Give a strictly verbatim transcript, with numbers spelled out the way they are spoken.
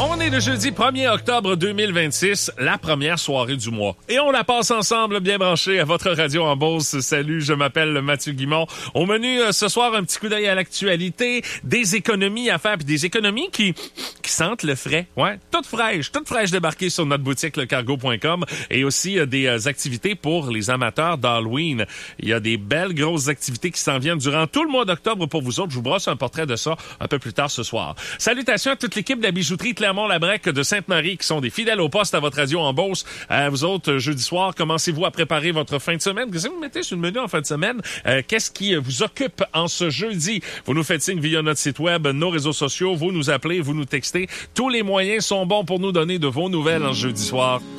On est le jeudi premier octobre deux mille vingt-six, la première soirée du mois. Et on la passe ensemble, bien branchée, à votre radio en Beauce. Salut, je m'appelle Mathieu Guimond. Au menu euh, ce soir, un petit coup d'œil à l'actualité, des économies à faire, puis des économies qui qui sentent le frais. Ouais, toutes fraîches, toutes fraîches débarquées sur notre boutique lecargo point com, et aussi euh, des euh, activités pour les amateurs d'Halloween. Il y a des belles grosses activités qui s'en viennent durant tout le mois d'octobre pour vous autres. Je vous brosse un portrait de ça un peu plus tard ce soir. Salutations à toute l'équipe de la bijouterie Clermont-Labrec de Sainte-Marie qui sont des fidèles au poste à votre radio en Beauce. À vous autres, jeudi soir, commencez-vous à préparer votre fin de semaine? Qu'est-ce que vous mettez sur le menu en fin de semaine? Euh, qu'est-ce qui vous occupe en ce jeudi? Vous nous faites signe via notre site web, nos réseaux sociaux, vous nous appelez, vous nous textez. Tous les moyens sont bons pour nous donner de vos nouvelles en jeudi soir.